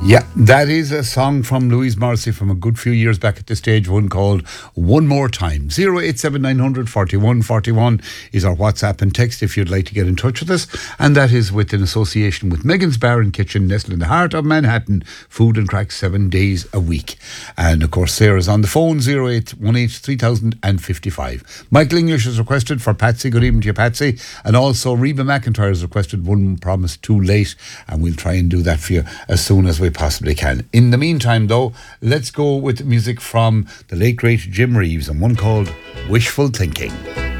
Yeah, that is a song from Louise Morrissey from a good few years back at the stage, one called One More Time. 087900 4141 is our WhatsApp and text if you'd like to get in touch with us. And that is with an association with Megan's Bar and Kitchen, nestled in the heart of Manhattan. Food and crack 7 days a week. And of course, Sarah's on the phone, 0818 3055. Michael English has requested for Patsy. Good evening to you, Patsy. And also Reba McIntyre has requested One Promise Too Late. And we'll try and do that for you as soon as we possibly can. In the meantime, though, let's go with music from the late great Jim Reeves and one called Wishful Thinking.